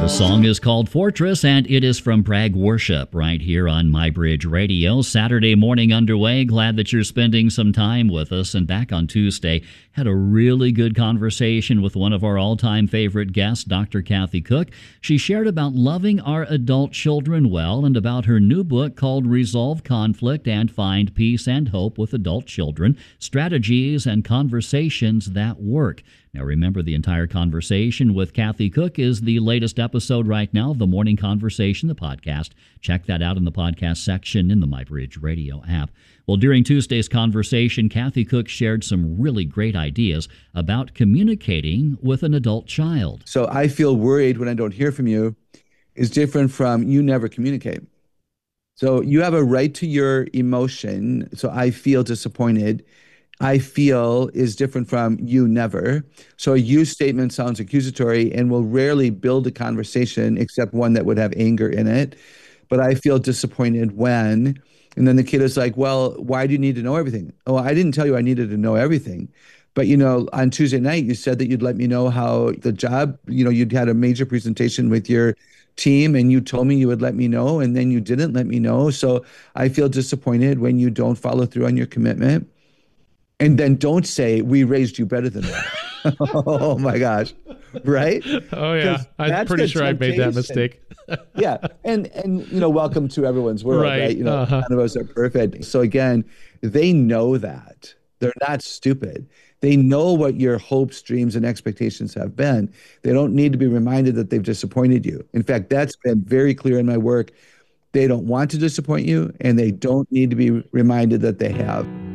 The song is called Fortress, and it is from Bragg Worship right here on MyBridge Radio. Saturday morning underway. Glad that you're spending some time with us. And back on Tuesday, had a really good conversation with one of our all-time favorite guests, Dr. Kathy Cook. She shared about loving our adult children well and about her new book called Resolve Conflict and Find Peace and Hope with Adult Children, Strategies and Conversations That Work. Now, remember, the entire conversation with Kathy Cook is the latest episode right now of The Morning Conversation, the podcast. Check that out in the podcast section in the MyBridge Radio app. Well, during Tuesday's conversation, Kathy Cook shared some really great ideas about communicating with an adult child. So I feel worried when I don't hear from you is different from you never communicate. So you have a right to your emotion. So I feel disappointed. I feel is different from you never. So a you statement sounds accusatory and will rarely build a conversation except one that would have anger in it. But I feel disappointed when, and then the kid is like, well, why do you need to know everything? Oh, I didn't tell you I needed to know everything. But, on Tuesday night, you said that you'd let me know how the job, you'd had a major presentation with your team and you told me you would let me know and then you didn't let me know. So I feel disappointed when you don't follow through on your commitment. And then don't say, we raised you better than that. Oh, my gosh. Right? Oh, yeah. I'm pretty sure I made that mistake. Yeah. And welcome to everyone's world, right? None of us are perfect. So, again, they know that. They're not stupid. They know what your hopes, dreams, and expectations have been. They don't need to be reminded that they've disappointed you. In fact, that's been very clear in my work. They don't want to disappoint you, and they don't need to be reminded that they have.